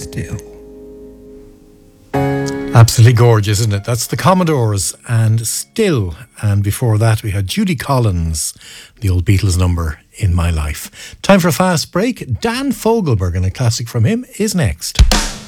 Still. Absolutely gorgeous, isn't it? That's the Commodores and Still. And before that, we had Judy Collins, the old Beatles number, In My Life. Time for a fast break. Dan Fogelberg, and a classic from him, is next.